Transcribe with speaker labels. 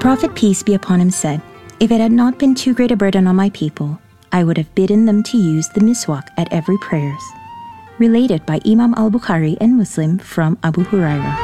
Speaker 1: Prophet, peace be upon him, said, "If it had not been too great a burden on my people, I would have bidden them to use the miswak at every prayers." Related by Imam al-Bukhari and Muslim from Abu Hurairah.